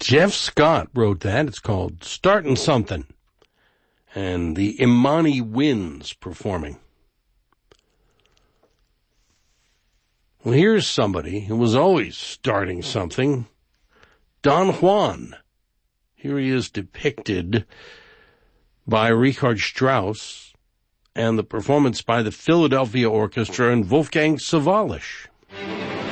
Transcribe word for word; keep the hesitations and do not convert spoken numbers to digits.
Jeff Scott wrote that. It's called Startin' Something. And the Imani Winds performing. Well, here's somebody who was always starting something. Don Juan. Here he is depicted by Richard Strauss and the performance by the Philadelphia Orchestra and Wolfgang Sawallisch.